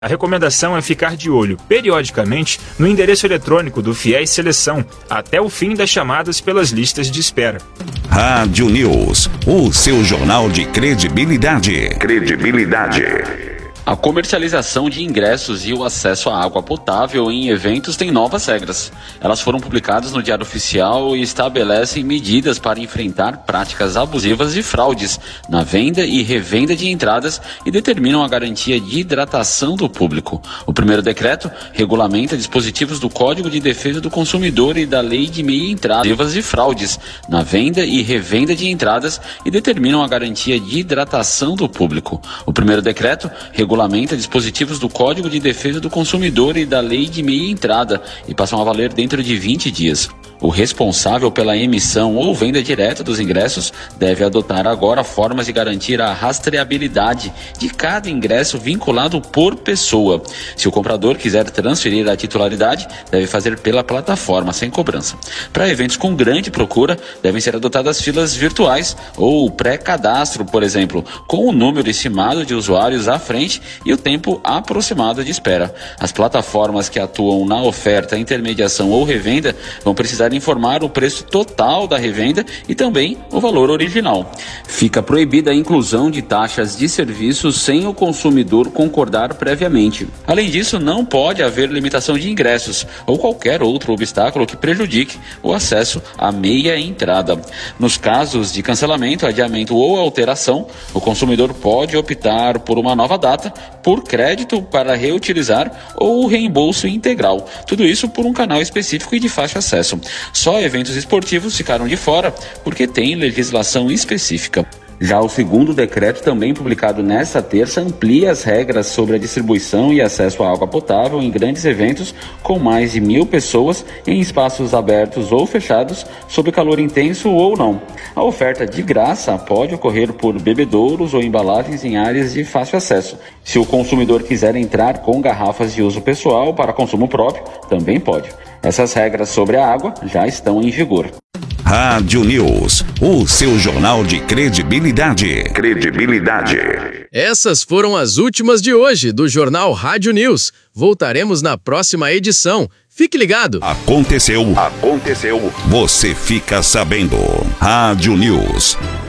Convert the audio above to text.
A recomendação é ficar de olho, periodicamente, no endereço eletrônico do Fiéis Seleção, até o fim das chamadas pelas listas de espera. Rádio News, o seu jornal de credibilidade. A comercialização de ingressos e o acesso à água potável em eventos tem novas regras. Elas foram publicadas no Diário Oficial e estabelecem medidas para enfrentar práticas abusivas e fraudes na venda e revenda de entradas e determinam a garantia de hidratação do público. O primeiro decreto regulamenta dispositivos do Código de Defesa do Consumidor e da Lei de Meia Entrada abusivas e fraudes na venda e revenda de entradas e determinam a garantia de hidratação do público. O primeiro decreto regulamenta dispositivos do Código de Defesa do Consumidor e da Lei de Meia Entrada e passam a valer dentro de 20 dias. O responsável pela emissão ou venda direta dos ingressos deve adotar agora formas de garantir a rastreabilidade de cada ingresso vinculado por pessoa. Se o comprador quiser transferir a titularidade, deve fazer pela plataforma sem cobrança. Para eventos com grande procura, devem ser adotadas filas virtuais ou pré-cadastro, por exemplo, com o número estimado de usuários à frente e o tempo aproximado de espera. As plataformas que atuam na oferta, intermediação ou revenda vão precisar informar o preço total da revenda e também o valor original. Fica proibida a inclusão de taxas de serviços sem o consumidor concordar previamente. Além disso, não pode haver limitação de ingressos ou qualquer outro obstáculo que prejudique o acesso à meia entrada. Nos casos de cancelamento, adiamento ou alteração, o consumidor pode optar por uma nova data, por crédito para reutilizar ou reembolso integral. Tudo isso por um canal específico e de fácil acesso. Só eventos esportivos ficaram de fora porque tem legislação específica. Já o segundo decreto, também publicado nesta terça, amplia as regras sobre a distribuição e acesso à água potável em grandes eventos com mais de 1.000 pessoas em espaços abertos ou fechados, sob calor intenso ou não. A oferta de graça pode ocorrer por bebedouros ou embalagens em áreas de fácil acesso. Se o consumidor quiser entrar com garrafas de uso pessoal para consumo próprio, também pode. Essas regras sobre a água já estão em vigor. Rádio News, o seu jornal de credibilidade. Essas foram as últimas de hoje do Jornal Rádio News. Voltaremos na próxima edição. Fique ligado. Aconteceu. Você fica sabendo. Rádio News.